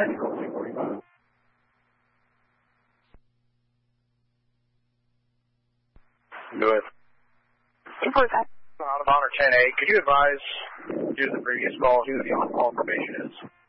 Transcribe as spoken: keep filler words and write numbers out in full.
Tactical two forty-five. Go ahead. two forty-five. Out of honor ten eight, could you advise, due to the previous call, who the on-call information is?